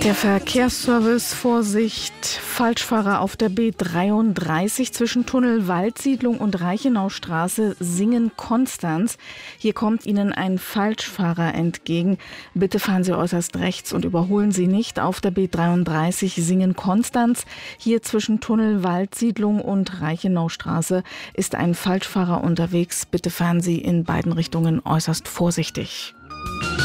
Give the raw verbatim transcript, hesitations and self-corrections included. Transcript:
Der Verkehrsservice, Vorsicht, Falschfahrer auf der B dreiunddreißig zwischen Tunnel Waldsiedlung und Reichenaustraße Singen-Konstanz. Hier kommt Ihnen ein Falschfahrer entgegen. Bitte fahren Sie äußerst rechts und überholen Sie nicht auf der B dreiunddreißig Singen-Konstanz. Hier zwischen Tunnel Waldsiedlung und Reichenaustraße ist ein Falschfahrer unterwegs. Bitte fahren Sie in beiden Richtungen äußerst vorsichtig.